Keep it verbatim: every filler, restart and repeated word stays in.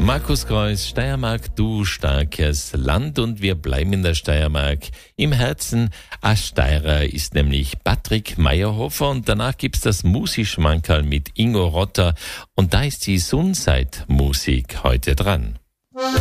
Markus Kreuz, Steiermark, du starkes Land, und wir bleiben in der Steiermark. Im Herzen als Steirer ist nämlich Patrick Mayerhofer, und danach gibt's das Musikschmankerl mit Ingo Rotter, und da ist die Sunside Musik heute dran.